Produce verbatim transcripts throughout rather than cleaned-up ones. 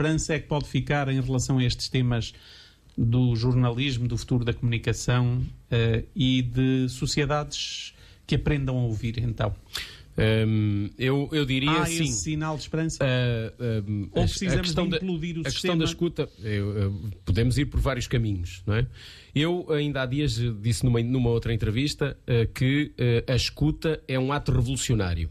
esperança é que pode ficar em relação a estes temas do jornalismo, do futuro da comunicação uh, e de sociedades que aprendam a ouvir, então? Um, eu, eu diria Há assim, esse sinal de esperança? Uh, um, Ou a, precisamos a de implodir da, o a sistema? A questão da escuta, eu, eu, podemos ir por vários caminhos, não é? Eu ainda há dias disse numa, numa outra entrevista uh, que uh, a escuta é um ato revolucionário.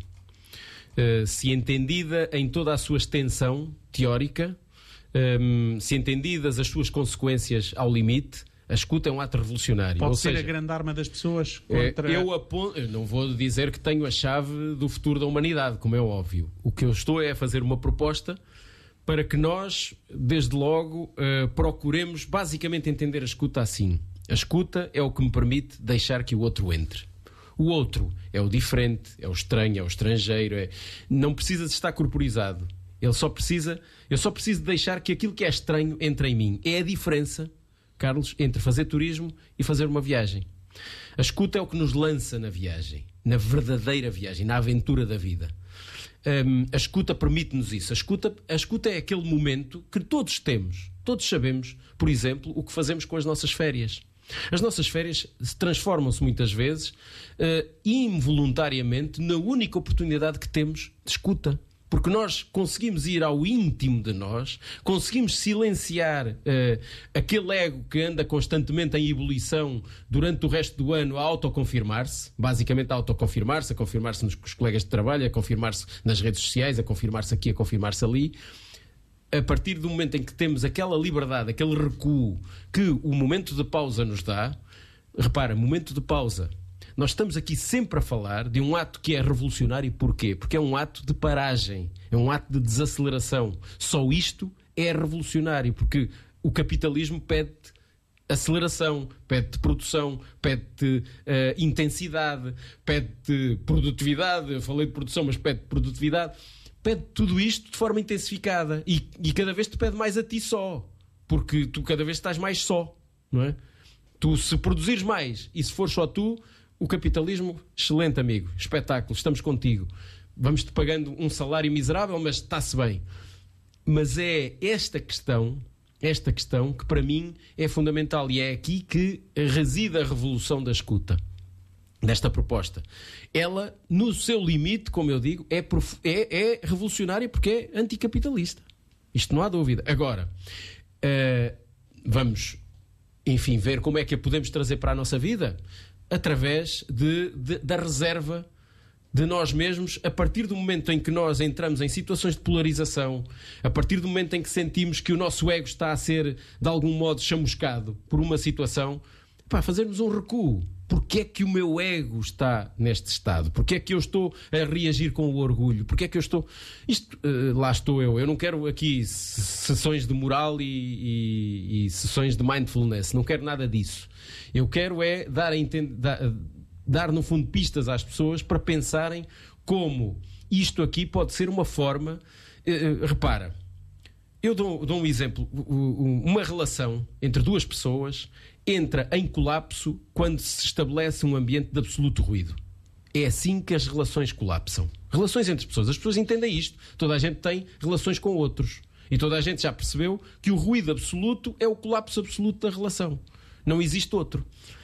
Uh, se entendida em toda a sua extensão teórica, um, se entendidas as suas consequências ao limite, a escuta é um ato revolucionário. Pode Ou ser seja, a grande arma das pessoas contra... Eu, aponto, eu não vou dizer que tenho a chave do futuro da humanidade, como é óbvio. O que eu estou é a fazer uma proposta para que nós, desde logo, uh, procuremos basicamente entender a escuta assim. A escuta é o que me permite deixar que o outro entre. O outro é o diferente, é o estranho, é o estrangeiro, é... não precisa de estar corporizado. Ele só precisa, eu só preciso de deixar que aquilo que é estranho entre em mim. É a diferença, Carlos, entre fazer turismo e fazer uma viagem. A escuta é o que nos lança na viagem, na verdadeira viagem, na aventura da vida. Um, a escuta permite-nos isso. A escuta, a escuta é aquele momento que todos temos, todos sabemos, por exemplo, o que fazemos com as nossas férias. As nossas férias transformam-se muitas vezes, uh, involuntariamente, na única oportunidade que temos de escuta. Porque nós conseguimos ir ao íntimo de nós, conseguimos silenciar uh, aquele ego que anda constantemente em ebulição durante o resto do ano a autoconfirmar-se, basicamente a autoconfirmar-se, a confirmar-se nos com os colegas de trabalho, a confirmar-se nas redes sociais, a confirmar-se aqui, a confirmar-se ali. A partir do momento em que temos aquela liberdade, aquele recuo que o momento de pausa nos dá, repara, momento de pausa. Nós estamos aqui sempre a falar de um ato que é revolucionário. Porquê? Porque é um ato de paragem, é um ato de desaceleração. Só isto é revolucionário, porque o capitalismo pede aceleração, pede produção, pede uh, intensidade, pede produtividade. Eu falei de produção, mas pede produtividade. Pede tudo isto de forma intensificada e, e cada vez te pede mais a ti só, porque tu cada vez estás mais só, não é? Tu, se produzires mais e se for só tu, o capitalismo, excelente amigo, espetáculo, estamos contigo, vamos-te pagando um salário miserável, mas está-se bem. Mas é esta questão, esta questão que para mim é fundamental e é aqui que reside a revolução da escuta, desta proposta. Ela, no seu limite, como eu digo, é, prof... é, é revolucionária porque é anticapitalista. Isto não há dúvida. Agora, uh, vamos, enfim, ver como é que a podemos trazer para a nossa vida através de, de, da reserva de nós mesmos, a partir do momento em que nós entramos em situações de polarização, a partir do momento em que sentimos que o nosso ego está a ser, de algum modo, chamuscado por uma situação, pá, fazermos um recuo. Porquê é que o meu ego está neste estado? Porquê é que eu estou a reagir com o orgulho? Porquê é que eu estou... Isto, uh, lá estou eu. Eu não quero aqui sessões de moral e, e, e sessões de mindfulness. Não quero nada disso. Eu quero é dar, a entender, dar, dar, no fundo, pistas às pessoas para pensarem como isto aqui pode ser uma forma... Uh, repara, eu dou, dou um exemplo. Uma relação entre duas pessoas entra em colapso quando se estabelece um ambiente de absoluto ruído. É assim que as relações colapsam. Relações entre pessoas. As pessoas entendem isto. Toda a gente tem relações com outros. E toda a gente já percebeu que o ruído absoluto é o colapso absoluto da relação. Não existe outro.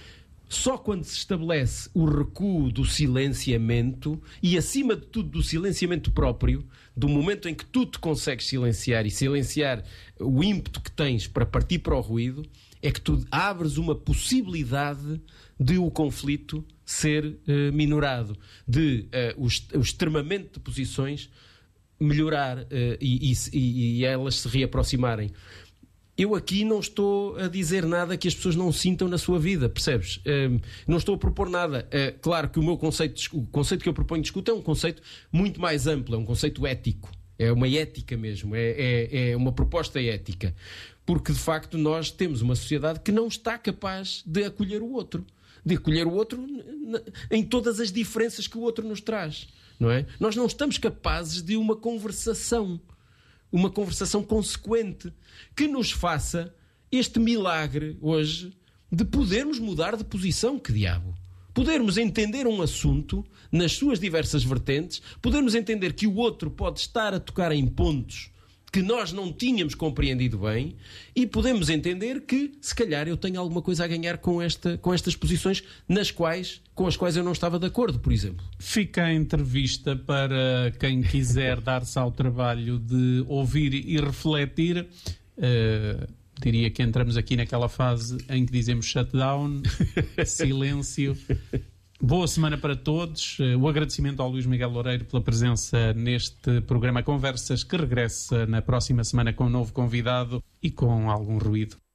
Só quando se estabelece o recuo do silenciamento e, acima de tudo, do silenciamento próprio, do momento em que tu te consegues silenciar e silenciar o ímpeto que tens para partir para o ruído, é que tu abres uma possibilidade de o conflito ser uh, minorado, de uh, o, o extremamento de posições melhorar uh, e, e, e elas se reaproximarem. Eu aqui não estou a dizer nada que as pessoas não sintam na sua vida, percebes? Uh, não estou a propor nada. Uh, claro que o meu conceito, de, o conceito que eu proponho de escuta é um conceito muito mais amplo, é um conceito ético. É uma ética mesmo, é, é, é uma proposta ética. Porque, de facto, nós temos uma sociedade que não está capaz de acolher o outro. De acolher o outro em todas as diferenças que o outro nos traz. Não é? Nós não estamos capazes de uma conversação. Uma conversação consequente. Que nos faça este milagre, hoje, de podermos mudar de posição. Que diabo! Podermos entender um assunto nas suas diversas vertentes, podermos entender que o outro pode estar a tocar em pontos que nós não tínhamos compreendido bem, e podemos entender que, se calhar, eu tenho alguma coisa a ganhar com, esta, com estas posições nas quais, com as quais eu não estava de acordo, por exemplo. Fica a entrevista para quem quiser dar-se ao trabalho de ouvir e refletir. Uh, diria que entramos aqui naquela fase em que dizemos shutdown, silêncio. Boa semana para todos. O agradecimento ao Luís Miguel Loureiro pela presença neste programa Conversas, que regressa na próxima semana com um novo convidado e com algum ruído.